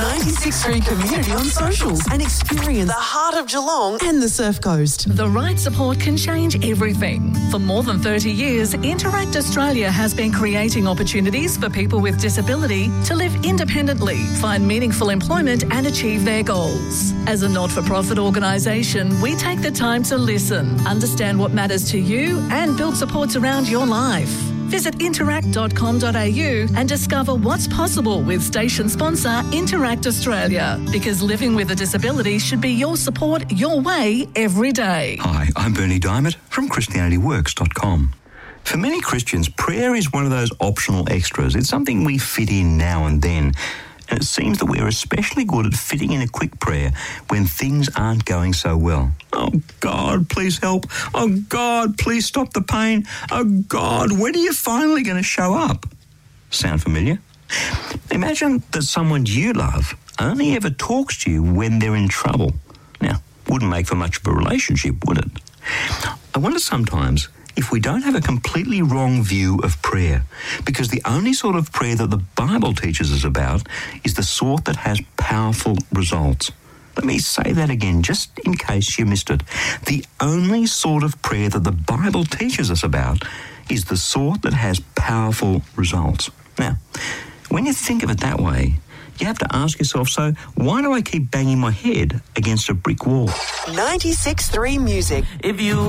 96.3 Community on socials and experience the heart of Geelong and the Surf Coast. The right support can change everything. For more than 30 years, Interact Australia has been creating opportunities for people with disability to live independently, find meaningful employment and achieve their goals. As a not-for-profit organisation, we take the time to listen, understand what matters to you and build supports around your life. Visit interact.com.au and discover what's possible with station sponsor Interact Australia, because living with a disability should be your support your way every day. Hi, I'm Bernie Diamond from ChristianityWorks.com. For many Christians, prayer is one of those optional extras. It's something we fit in now and then. And it seems that we're especially good at fitting in a quick prayer when things aren't going so well. Oh, God, please help. Oh, God, please stop the pain. Oh, God, when are you finally going to show up? Sound familiar? Imagine that someone you love only ever talks to you when they're in trouble. Now, wouldn't make for much of a relationship, would it? I wonder sometimes if we don't have a completely wrong view of prayer, because the only sort of prayer that the Bible teaches us about is the sort that has powerful results. Let me say that again, just in case you missed it. The only sort of prayer that the Bible teaches us about is the sort that has powerful results. Now, when you think of it that way, you have to ask yourself, so why do I keep banging my head against a brick wall? 96.3 Music. If you